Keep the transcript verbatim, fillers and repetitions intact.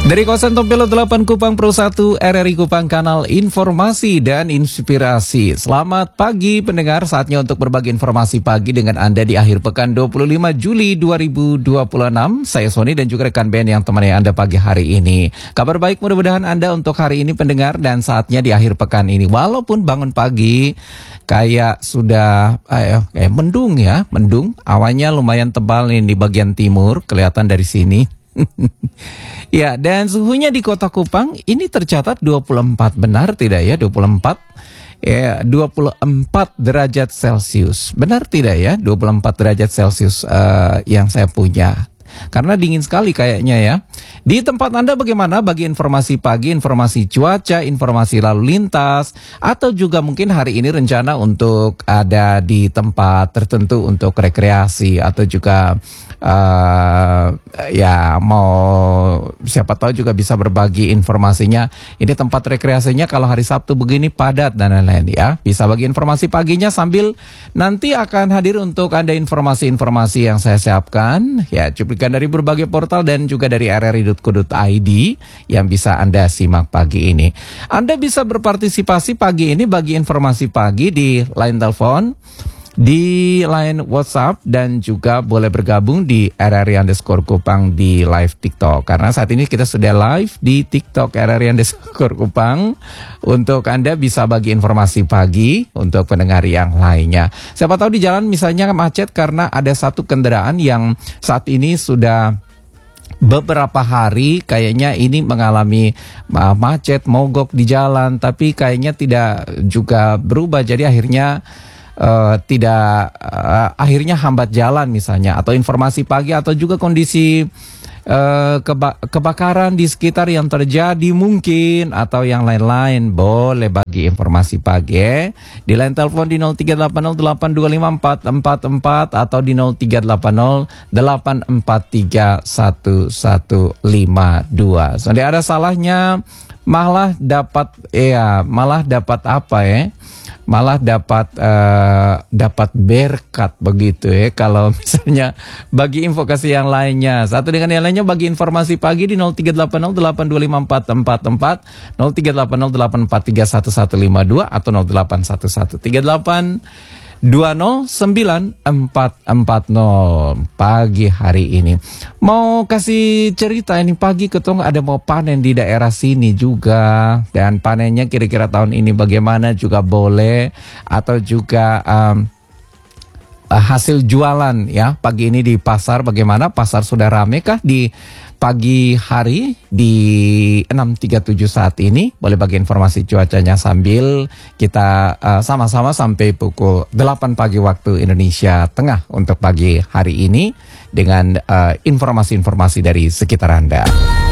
Dari kawasan Tompelo delapan Kupang Pro satu R R I Kupang, kanal informasi dan inspirasi. Selamat pagi pendengar, saatnya untuk berbagi informasi pagi dengan Anda di akhir pekan dua puluh lima Juli dua ribu dua puluh enam. Saya Sony dan juga rekan band yang temani Anda pagi hari ini. Kabar baik mudah-mudahan Anda untuk hari ini pendengar, dan saatnya di akhir pekan ini. Walaupun bangun pagi kayak sudah eh, eh, mendung ya, mendung. Awannya lumayan tebal nih di bagian timur, kelihatan dari sini. Ya, dan suhunya di Kota Kupang ini tercatat dua puluh empat, benar tidak ya? dua puluh empat ya, dua puluh empat derajat Celcius. Benar tidak ya? dua puluh empat derajat Celcius uh, yang saya punya. Karena dingin sekali kayaknya ya. Di tempat Anda bagaimana bagi informasi pagi, informasi cuaca, informasi lalu lintas, atau juga mungkin hari ini rencana untuk ada di tempat tertentu untuk rekreasi, atau juga uh, ya mau siapa tahu juga bisa berbagi informasinya. Ini tempat rekreasinya kalau hari Sabtu begini padat dan lain-lain ya. Bisa bagi informasi paginya sambil nanti akan hadir untuk Anda informasi-informasi yang saya siapkan ya, cuplikan dari berbagai portal dan juga dari r r i dot co dot i d yang bisa Anda simak pagi ini. Anda bisa berpartisipasi pagi ini bagi informasi pagi di line telepon, di line WhatsApp, dan juga boleh bergabung di R R I underscore Kupang di live TikTok. Karena saat ini kita sudah live di TikTok R R I underscore Kupang. Untuk Anda bisa bagi informasi pagi untuk pendengar yang lainnya. Siapa tahu di jalan misalnya macet karena ada satu kendaraan yang saat ini sudah beberapa hari kayaknya ini mengalami uh, macet, mogok di jalan, tapi kayaknya tidak juga berubah. Jadi akhirnya Uh, tidak uh, akhirnya hambat jalan misalnya, atau informasi pagi, atau juga kondisi uh, keba kebakaran di sekitar yang terjadi mungkin, atau yang lain-lain. Boleh bagi informasi pagi eh. Di line telepon di nol tiga delapan nol delapan dua lima empat empat empat atau di nol tiga delapan nol delapan empat tiga satu satu lima dua. So, tidak ada salahnya malah dapat ya malah dapat apa ya? Malah dapat uh, dapat berkat begitu ya, kalau misalnya bagi info kasih yang lainnya. Satu dengan yang lainnya bagi informasi pagi di nol tiga delapan nol delapan dua lima empat empat empat, nol tiga delapan nol delapan empat tiga satu satu lima dua, atau nol delapan satu satu tiga delapan dua nol sembilan empat empat nol pagi hari ini. Mau kasih cerita ini pagi, ketemu ada mau panen di daerah sini juga, dan panennya kira-kira tahun ini bagaimana juga boleh, atau juga um, hasil jualan ya pagi ini di pasar bagaimana, pasar sudah rame kah di pagi hari di enam tiga tujuh saat ini? Boleh bagi informasi cuacanya sambil kita uh, sama-sama sampai pukul delapan pagi waktu Indonesia Tengah untuk pagi hari ini dengan uh, informasi-informasi dari sekitar Anda.